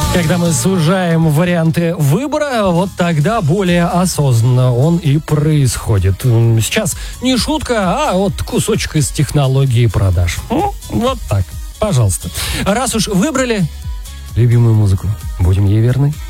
Когда мы сужаем варианты выбора, вот тогда более осознанно он и происходит. Сейчас не шутка, а вот кусочек из технологии продаж. Вот так, пожалуйста. Раз уж выбрали любимую музыку, будем ей верны.